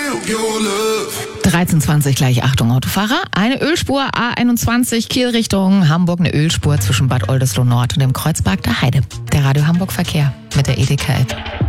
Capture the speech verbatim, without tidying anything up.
dreizehn zwanzig gleich, Achtung Autofahrer. Eine Ölspur A einundzwanzig Kiel Richtung Hamburg, eine Ölspur zwischen Bad Oldesloe Nord und dem Kreuzberg der Heide. Der Radio Hamburg Verkehr mit der E D K App.